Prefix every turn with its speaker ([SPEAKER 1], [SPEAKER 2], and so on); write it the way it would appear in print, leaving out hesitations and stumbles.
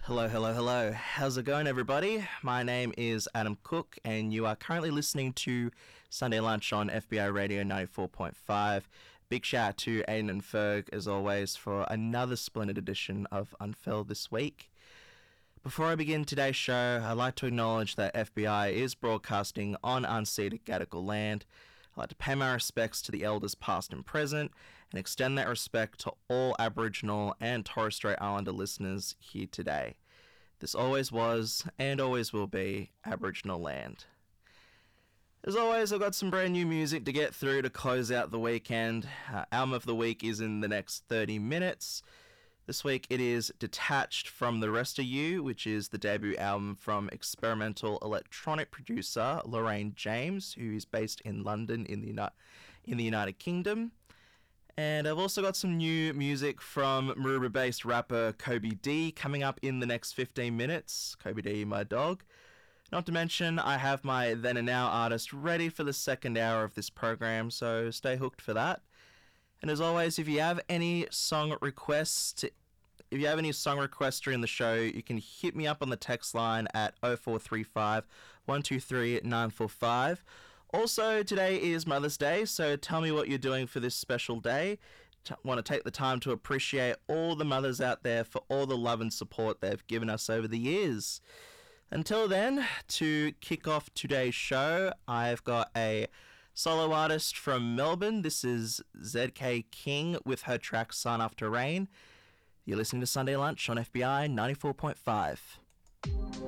[SPEAKER 1] Hello, hello, hello. How's it going, everybody? My name is Adam Cook, and you are currently listening to Sunday Lunch on FBI Radio 94.5. Big shout out to Aiden and Ferg, as always, for another splendid edition of Unfurled this week. Before I begin today's show, I'd like to acknowledge that FBI is broadcasting on unceded Gadigal land. I'd like to pay my respects to the elders past and present, and extend that respect to all Aboriginal and Torres Strait Islander listeners here today. This always was, and always will be, Aboriginal land. As always, I've got some brand new music to get through to close out the weekend. Album of the week is in the next 30 minutes. This week it is Detached from the Rest of You, which is the debut album from experimental electronic producer Lorraine James, who is based in London in the United Kingdom. And I've also got some new music from Maroubra-based rapper Kobe D coming up in the next 15 minutes. Kobe D, my dog. Not to mention, I have my Then and Now artist ready for the second hour of this program, so stay hooked for that. And as always, if you have any song requests during the show, you can hit me up on the text line at 0435 123 945. Also, today is Mother's Day, so tell me what you're doing for this special day. Want to take the time to appreciate all the mothers out there for all the love and support they've given us over the years. Until then, to kick off today's show, I've got a solo artist from Melbourne. This is ZK King with her track Sun After Rain. You're listening to Sunday Lunch on FBI 94.5.